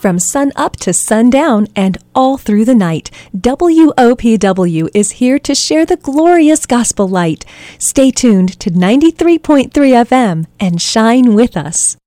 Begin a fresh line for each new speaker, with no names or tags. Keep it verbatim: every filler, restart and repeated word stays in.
from sun up to sundown and all through the night. W O P W is here to share the glorious gospel light. Stay tuned to ninety-three point three F M and shine with us.